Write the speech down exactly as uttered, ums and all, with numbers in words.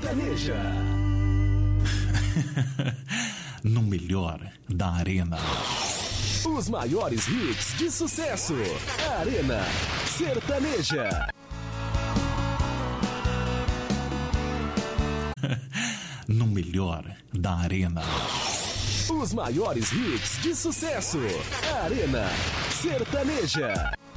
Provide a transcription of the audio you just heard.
Sertaneja. No melhor da Arena. Os maiores hits de sucesso. Arena Sertaneja. No melhor da Arena. Os maiores hits de sucesso. Arena Sertaneja.